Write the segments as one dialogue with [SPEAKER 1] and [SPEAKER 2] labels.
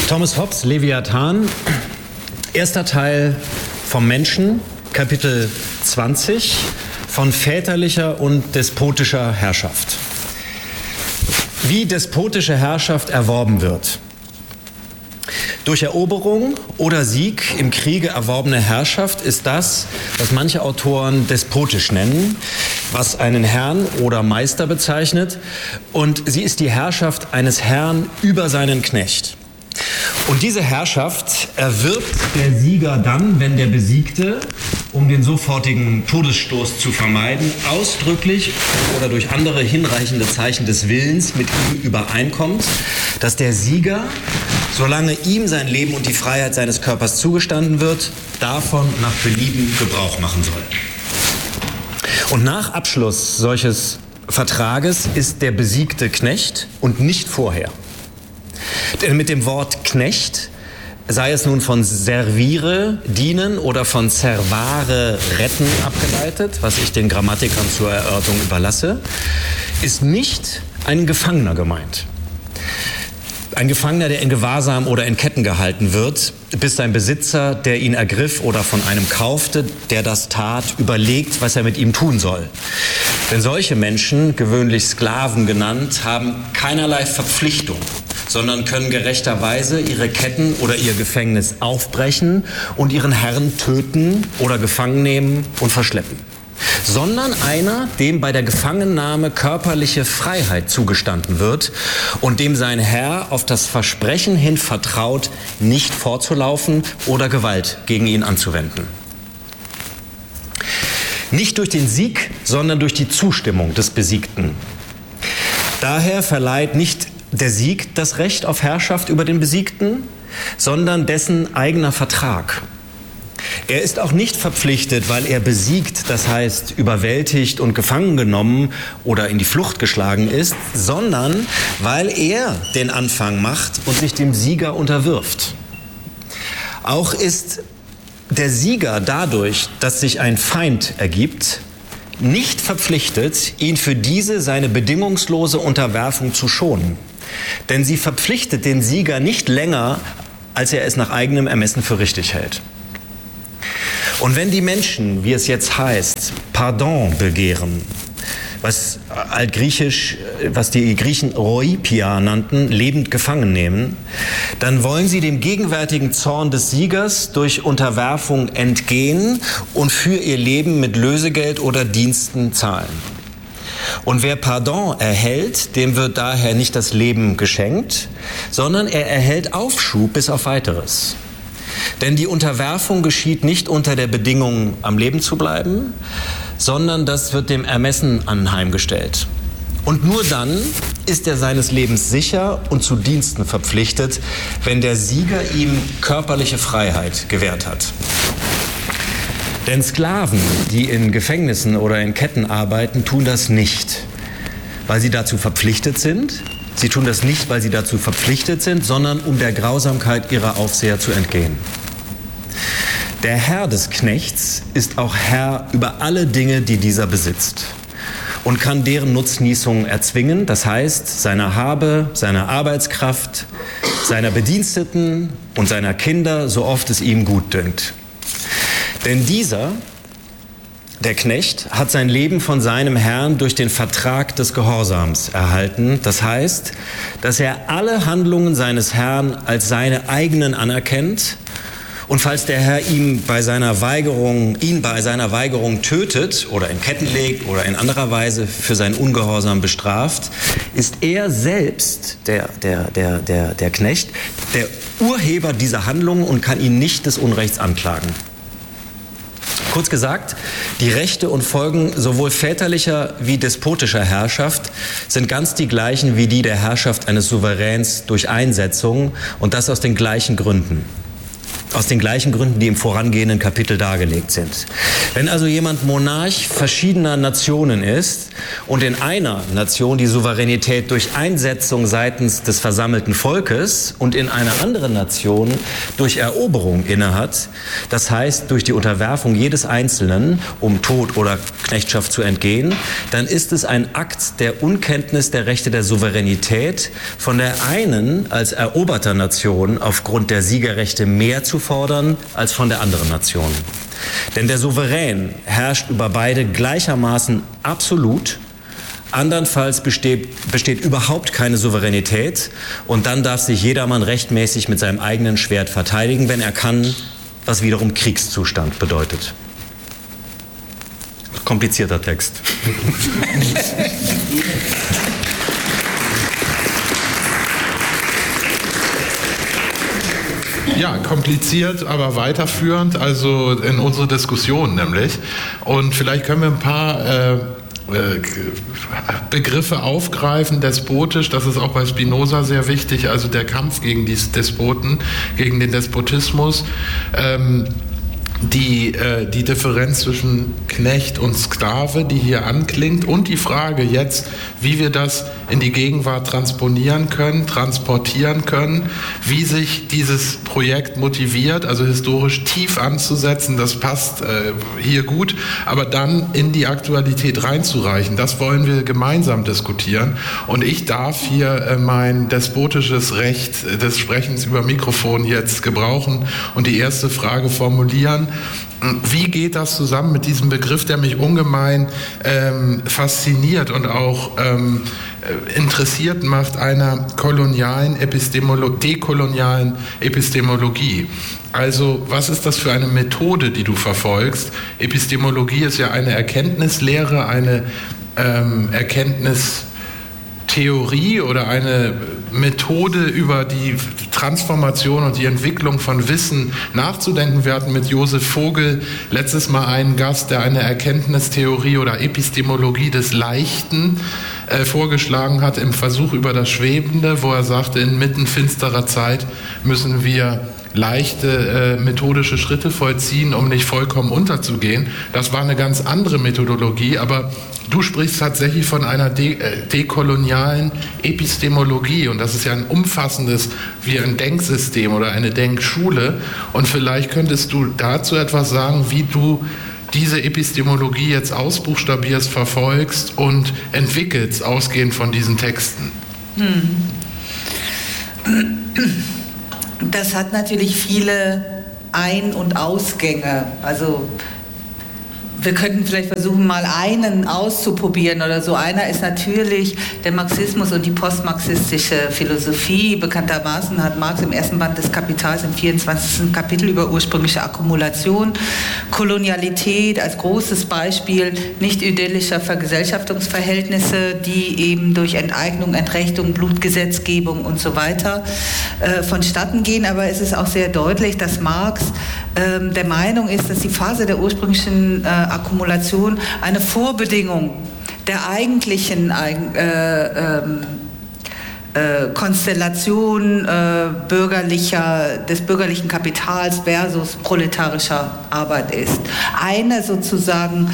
[SPEAKER 1] Thomas Hobbes, Leviathan, erster Teil vom Menschen, Kapitel 20, von väterlicher und despotischer Herrschaft. Wie despotische Herrschaft erworben wird. Durch Eroberung oder Sieg im Kriege erworbene Herrschaft ist das, was manche Autoren despotisch nennen, was einen Herrn oder Meister bezeichnet, und sie ist die Herrschaft eines Herrn über seinen Knecht. Und diese Herrschaft erwirbt der Sieger dann, wenn der Besiegte, um den sofortigen Todesstoß zu vermeiden, ausdrücklich oder durch andere hinreichende Zeichen des Willens mit ihm übereinkommt, dass der Sieger, solange ihm sein Leben und die Freiheit seines Körpers zugestanden wird, davon nach Belieben Gebrauch machen soll. Und nach Abschluss solches Vertrages ist der besiegte Knecht und nicht vorher. Denn mit dem Wort Knecht, sei es nun von servire, dienen oder von servare, retten abgeleitet, was ich den Grammatikern zur Erörterung überlasse, ist nicht ein Gefangener gemeint. Ein Gefangener, der in Gewahrsam oder in Ketten gehalten wird, bis sein Besitzer, der ihn ergriff oder von einem kaufte, der das tat, überlegt, was er mit ihm tun soll. Denn solche Menschen, gewöhnlich Sklaven genannt, haben keinerlei Verpflichtung, sondern können gerechterweise ihre Ketten oder ihr Gefängnis aufbrechen und ihren Herrn töten oder gefangen nehmen und verschleppen. Sondern einer, dem bei der Gefangennahme körperliche Freiheit zugestanden wird und dem sein Herr auf das Versprechen hin vertraut, nicht vorzulaufen oder Gewalt gegen ihn anzuwenden. Nicht durch den Sieg, sondern durch die Zustimmung des Besiegten. Daher verleiht nicht der Sieg das Recht auf Herrschaft über den Besiegten, sondern dessen eigener Vertrag. Er ist auch nicht verpflichtet, weil er besiegt, das heißt überwältigt und gefangen genommen oder in die Flucht geschlagen ist, sondern weil er den Anfang macht und sich dem Sieger unterwirft. Auch ist der Sieger dadurch, dass sich ein Feind ergibt, nicht verpflichtet, ihn für diese seine bedingungslose Unterwerfung zu schonen. Denn sie verpflichtet den Sieger nicht länger, als er es nach eigenem Ermessen für richtig hält. Und wenn die Menschen, wie es jetzt heißt, Pardon begehren, was altgriechisch, was die Griechen Roipia nannten, lebend gefangen nehmen, dann wollen sie dem gegenwärtigen Zorn des Siegers durch Unterwerfung entgehen und für ihr Leben mit Lösegeld oder Diensten zahlen. Und wer Pardon erhält, dem wird daher nicht das Leben geschenkt, sondern er erhält Aufschub bis auf Weiteres. Denn die Unterwerfung geschieht nicht unter der Bedingung, am Leben zu bleiben, sondern das wird dem Ermessen anheimgestellt. Und nur dann ist er seines Lebens sicher und zu Diensten verpflichtet, wenn der Sieger ihm körperliche Freiheit gewährt hat. Denn Sklaven, die in Gefängnissen oder in Ketten arbeiten, tun das nicht, weil sie dazu verpflichtet sind. Sie tun das nicht, weil sie dazu verpflichtet sind, sondern um der Grausamkeit ihrer Aufseher zu entgehen. Der Herr des Knechts ist auch Herr über alle Dinge, die dieser besitzt, und kann deren Nutznießung erzwingen, das heißt seiner Habe, seiner Arbeitskraft, seiner Bediensteten und seiner Kinder, so oft es ihm gut dünkt. Denn dieser, der Knecht, hat sein Leben von seinem Herrn durch den Vertrag des Gehorsams erhalten. Das heißt, dass er alle Handlungen seines Herrn als seine eigenen anerkennt. Und falls der Herr ihn bei seiner Weigerung tötet oder in Ketten legt oder in anderer Weise für sein Ungehorsam bestraft, ist er selbst, der Knecht, der Urheber dieser Handlungen und kann ihn nicht des Unrechts anklagen. Kurz gesagt, die Rechte und Folgen sowohl väterlicher wie despotischer Herrschaft sind ganz die gleichen wie die der Herrschaft eines Souveräns durch Einsetzung, und das aus den gleichen Gründen. Aus den gleichen Gründen, die im vorangehenden Kapitel dargelegt sind. Wenn also jemand Monarch verschiedener Nationen ist und in einer Nation die Souveränität durch Einsetzung seitens des versammelten Volkes und in einer anderen Nation durch Eroberung innehat, das heißt durch die Unterwerfung jedes Einzelnen, um Tod oder Knechtschaft zu entgehen, dann ist es ein Akt der Unkenntnis der Rechte der Souveränität, von der einen als eroberter Nation aufgrund der Siegerrechte mehr zu fordern als von der anderen Nation. Denn der Souverän herrscht über beide gleichermaßen absolut, andernfalls besteht überhaupt keine Souveränität und dann darf sich jedermann rechtmäßig mit seinem eigenen Schwert verteidigen, wenn er kann, was wiederum Kriegszustand bedeutet. Komplizierter Text.
[SPEAKER 2] Ja, kompliziert, aber weiterführend, also in unsere Diskussion nämlich. Und vielleicht können wir ein paar Begriffe aufgreifen, despotisch, das ist auch bei Spinoza sehr wichtig, also der Kampf gegen die Despoten, gegen den Despotismus. Die Differenz zwischen Knecht und Sklave, die hier anklingt, und die Frage jetzt, wie wir das in die Gegenwart transportieren können, wie sich dieses Projekt motiviert, also historisch tief anzusetzen, das passt hier gut, aber dann in die Aktualität reinzureichen, das wollen wir gemeinsam diskutieren. Und ich darf hier mein despotisches Recht des Sprechens über Mikrofon jetzt gebrauchen und die erste Frage formulieren. Wie geht das zusammen mit diesem Begriff, der mich ungemein fasziniert und auch interessiert macht, einer kolonialen dekolonialen Epistemologie? Also was ist das für eine Methode, die du verfolgst? Epistemologie ist ja eine Erkenntnislehre, eine Erkenntnistheorie oder eine Methode, über die Transformation und die Entwicklung von Wissen nachzudenken. Wir hatten mit Josef Vogel letztes Mal einen Gast, der eine Erkenntnistheorie oder Epistemologie des Leichten vorgeschlagen hat im Versuch über das Schwebende, wo er sagte, inmitten finsterer Zeit müssen wir leichte methodische Schritte vollziehen, um nicht vollkommen unterzugehen. Das war eine ganz andere Methodologie, aber du sprichst tatsächlich von einer dekolonialen Epistemologie und das ist ja ein umfassendes, wie ein Denksystem oder eine Denkschule, und vielleicht könntest du dazu etwas sagen, wie du diese Epistemologie jetzt ausbuchstabierst, verfolgst und entwickelst, ausgehend von diesen Texten.
[SPEAKER 3] Das hat natürlich viele Ein- und Ausgänge. Also wir könnten vielleicht versuchen, mal einen auszuprobieren oder so. Einer ist natürlich der Marxismus und die postmarxistische Philosophie. Bekanntermaßen hat Marx im ersten Band des Kapitals im 24. Kapitel über ursprüngliche Akkumulation, Kolonialität als großes Beispiel nicht idyllischer Vergesellschaftungsverhältnisse, die eben durch Enteignung, Entrechtung, Blutgesetzgebung und so weiter vonstatten gehen. Aber es ist auch sehr deutlich, dass Marx der Meinung ist, dass die Phase der ursprünglichen Akkumulation eine Vorbedingung der eigentlichen Konstellation des bürgerlichen Kapitals versus proletarischer Arbeit ist. Eine sozusagen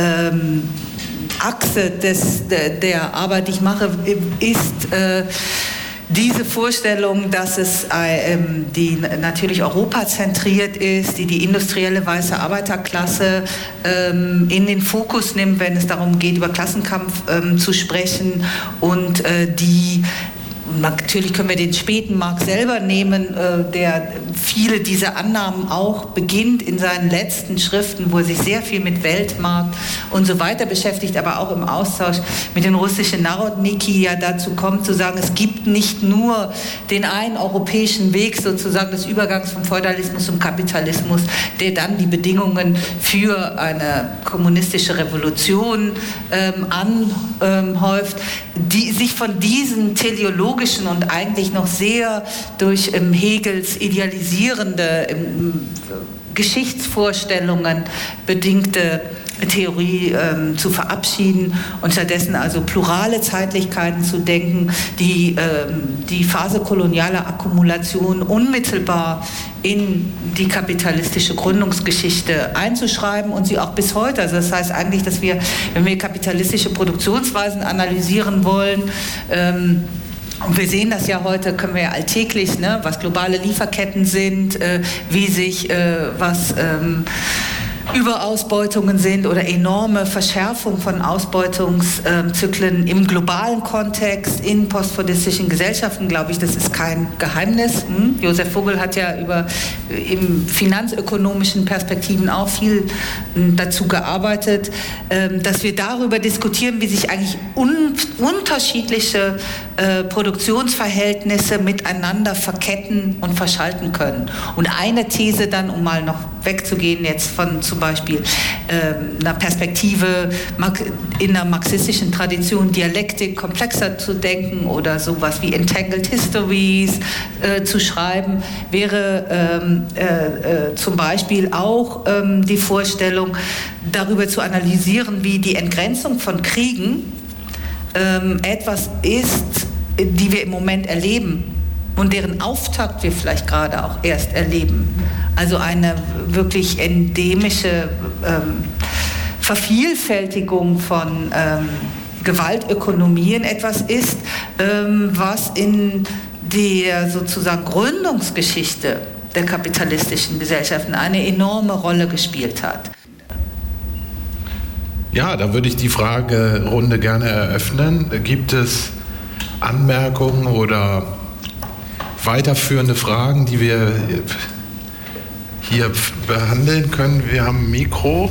[SPEAKER 3] Achse der Arbeit, die ich mache, ist diese Vorstellung, dass es die natürlich europazentriert ist, die industrielle weiße Arbeiterklasse in den Fokus nimmt, wenn es darum geht, über Klassenkampf zu sprechen, und natürlich können wir den späten Marx selber nehmen, der viele dieser Annahmen auch beginnt in seinen letzten Schriften, wo er sich sehr viel mit Weltmarkt und so weiter beschäftigt, aber auch im Austausch mit den russischen Narodniki ja dazu kommt, zu sagen, es gibt nicht nur den einen europäischen Weg sozusagen des Übergangs vom Feudalismus zum Kapitalismus, der dann die Bedingungen für eine kommunistische Revolution anhäuft, die sich von diesen teleologischen und eigentlich noch sehr durch Hegels idealisierende Geschichtsvorstellungen bedingte Theorie zu verabschieden und stattdessen also plurale Zeitlichkeiten zu denken, die Phase kolonialer Akkumulation unmittelbar in die kapitalistische Gründungsgeschichte einzuschreiben und sie auch bis heute, also das heißt eigentlich, dass wir, wenn wir kapitalistische Produktionsweisen analysieren wollen, und wir sehen das ja heute, können wir ja alltäglich, ne, was globale Lieferketten sind, wie sich Überausbeutungen sind oder enorme Verschärfung von Ausbeutungszyklen im globalen Kontext, in postfordistischen Gesellschaften, glaube ich, das ist kein Geheimnis. Josef Vogel hat ja im finanzökonomischen Perspektiven auch viel dazu gearbeitet, dass wir darüber diskutieren, wie sich eigentlich unterschiedliche Produktionsverhältnisse miteinander verketten und verschalten können. Und eine These dann, um mal noch wegzugehen jetzt von zum Beispiel einer Perspektive in der marxistischen Tradition, Dialektik komplexer zu denken oder sowas wie Entangled Histories zu schreiben, wäre zum Beispiel auch die Vorstellung, darüber zu analysieren, wie die Entgrenzung von Kriegen etwas ist, die wir im Moment erleben und deren Auftakt wir vielleicht gerade auch erst erleben. Also eine wirklich endemische Vervielfältigung von Gewaltökonomien etwas ist, was in der sozusagen Gründungsgeschichte der kapitalistischen Gesellschaften eine enorme Rolle gespielt hat.
[SPEAKER 2] Ja, da würde ich die Fragerunde gerne eröffnen. Gibt es Anmerkungen oder weiterführende Fragen, die wir hier behandeln können? Wir haben ein Mikro.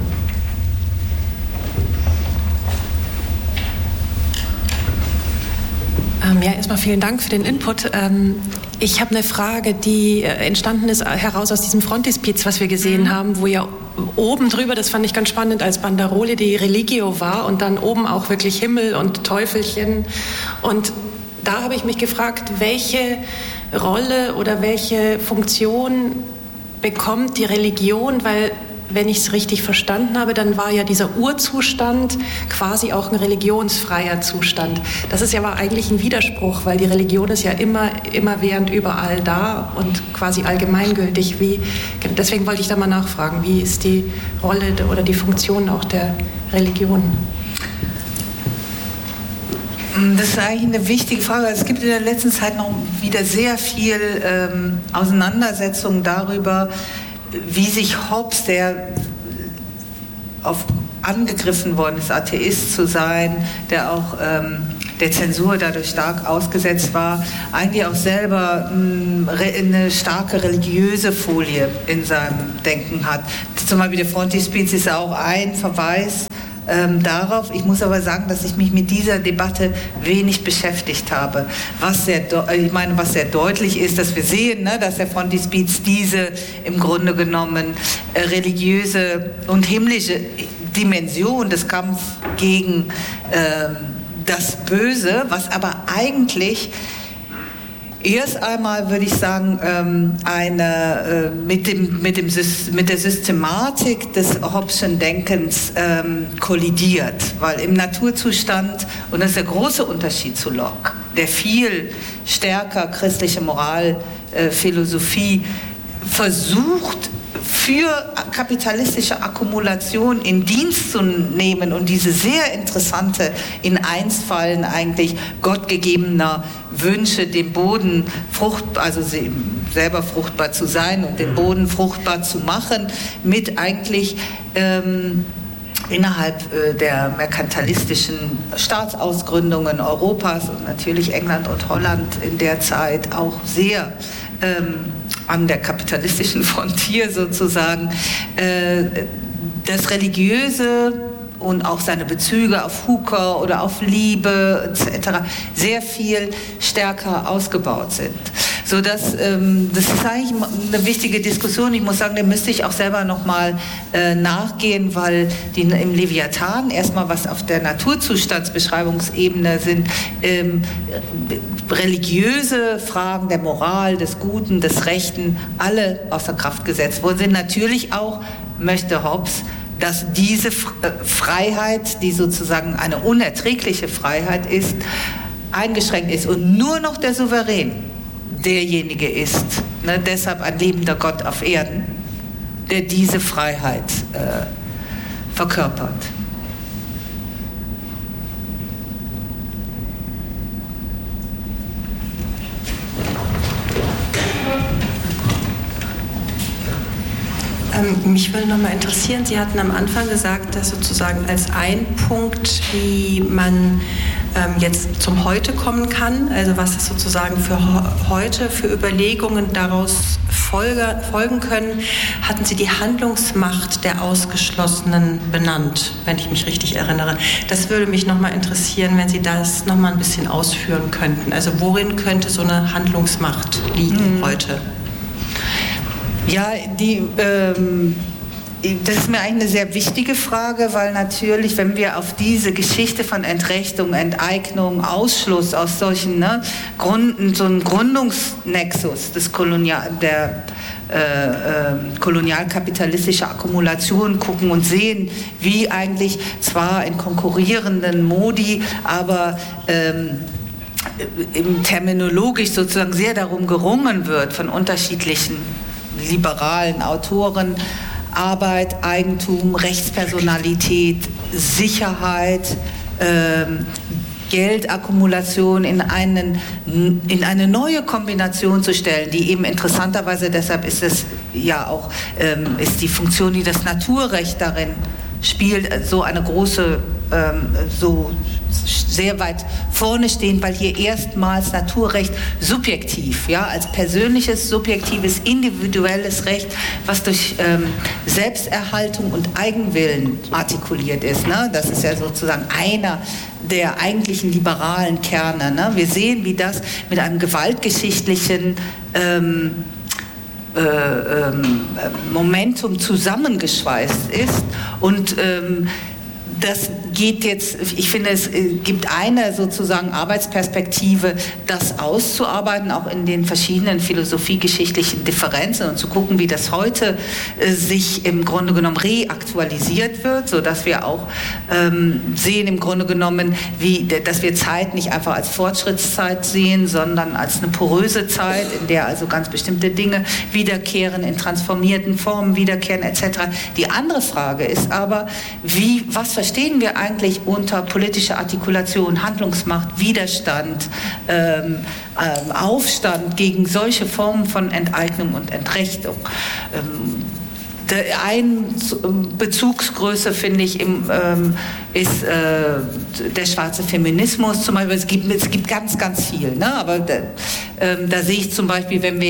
[SPEAKER 4] Ja, erstmal vielen Dank für den Input. Ich habe eine Frage, die entstanden ist heraus aus diesem Frontispiz, was wir gesehen haben, wo ja oben drüber, das fand ich ganz spannend, als Banderole die Religio war und dann oben auch wirklich Himmel und Teufelchen. Und da habe ich mich gefragt, welche Rolle oder welche Funktion bekommt die Religion, weil, wenn ich es richtig verstanden habe, dann war ja dieser Urzustand quasi auch ein religionsfreier Zustand. Das ist ja aber eigentlich ein Widerspruch, weil die Religion ist ja immerwährend überall da und quasi allgemeingültig. Deswegen wollte ich da mal nachfragen, wie ist die Rolle oder die Funktion auch der Religion?
[SPEAKER 3] Das ist eigentlich eine wichtige Frage. Es gibt in der letzten Zeit noch wieder sehr viel Auseinandersetzung darüber, wie sich Hobbes, der angegriffen worden ist, Atheist zu sein, der auch der Zensur dadurch stark ausgesetzt war, eigentlich auch selber eine starke religiöse Folie in seinem Denken hat. Zum Beispiel der Frontispiz ist auch ein Verweis darauf. Ich muss aber sagen, dass ich mich mit dieser Debatte wenig beschäftigt habe. Was sehr deutlich ist, dass wir sehen, ne, dass der Frontispiz diese im Grunde genommen religiöse und himmlische Dimension des Kampfes gegen das Böse, was aber eigentlich erst einmal, würde ich sagen, mit der Systematik des Hobbes'schen Denkens kollidiert, weil im Naturzustand, und das ist der große Unterschied zu Locke, der viel stärker christliche Moralphilosophie versucht, für kapitalistische Akkumulation in Dienst zu nehmen und diese sehr interessante in Einstfallen eigentlich gottgegebener Wünsche, dem Boden selber fruchtbar zu sein und den Boden fruchtbar zu machen, mit eigentlich innerhalb der merkantilistischen Staatsausgründungen Europas und natürlich England und Holland in der Zeit auch sehr an der kapitalistischen Frontier sozusagen, das Religiöse und auch seine Bezüge auf Hooker oder auf Liebe etc. sehr viel stärker ausgebaut sind. Sodass, das ist eigentlich eine wichtige Diskussion. Ich muss sagen, da müsste ich auch selber nochmal nachgehen, weil im Leviathan erstmal, was auf der Naturzustandsbeschreibungsebene sind, religiöse Fragen der Moral, des Guten, des Rechten, alle außer Kraft gesetzt worden sind. Natürlich auch, möchte Hobbes, dass diese Freiheit, die sozusagen eine unerträgliche Freiheit ist, eingeschränkt ist und nur noch der Souverän derjenige ist, ne, deshalb ein lebender Gott auf Erden, der diese Freiheit verkörpert.
[SPEAKER 5] Mich würde noch mal interessieren, Sie hatten am Anfang gesagt, dass sozusagen als ein Punkt, wie man jetzt zum Heute kommen kann, also was es sozusagen für heute, für Überlegungen daraus folgen können, hatten Sie die Handlungsmacht der Ausgeschlossenen benannt, wenn ich mich richtig erinnere. Das würde mich noch mal interessieren, wenn Sie das noch mal ein bisschen ausführen könnten. Also worin könnte so eine Handlungsmacht liegen heute?
[SPEAKER 3] Ja, das ist mir eigentlich eine sehr wichtige Frage, weil natürlich, wenn wir auf diese Geschichte von Entrechtung, Enteignung, Ausschluss aus solchen Gründen, so einen Gründungsnexus des kolonialkapitalistischer Akkumulation gucken und sehen, wie eigentlich zwar in konkurrierenden Modi, aber terminologisch sozusagen sehr darum gerungen wird von unterschiedlichen liberalen Autoren, Arbeit, Eigentum, Rechtspersonalität, Sicherheit, Geldakkumulation in eine neue Kombination zu stellen, die eben interessanterweise, deshalb ist es ja auch, ist die Funktion, die das Naturrecht darin spielt, so eine große, so sehr weit vorne stehen, weil hier erstmals Naturrecht subjektiv, ja, als persönliches, subjektives, individuelles Recht, was durch Selbsterhaltung und Eigenwillen artikuliert ist. Ne? Das ist ja sozusagen einer der eigentlichen liberalen Kerne. Ne? Wir sehen, wie das mit einem gewaltgeschichtlichen Momentum zusammengeschweißt ist und das geht jetzt, ich finde, es gibt eine sozusagen Arbeitsperspektive, das auszuarbeiten, auch in den verschiedenen philosophiegeschichtlichen Differenzen und zu gucken, wie das heute sich im Grunde genommen reaktualisiert wird, sodass wir auch sehen im Grunde genommen, dass wir Zeit nicht einfach als Fortschrittszeit sehen, sondern als eine poröse Zeit, in der also ganz bestimmte Dinge wiederkehren, in transformierten Formen wiederkehren etc. Die andere Frage ist aber, was verstehen wir eigentlich unter politischer Artikulation, Handlungsmacht, Widerstand, Aufstand gegen solche Formen von Enteignung und Entrechtung? Eine Bezugsgröße, finde ich, ist der schwarze Feminismus zum Beispiel. Es gibt ganz, ganz viel. Ne? Aber da sehe ich zum Beispiel, wenn wir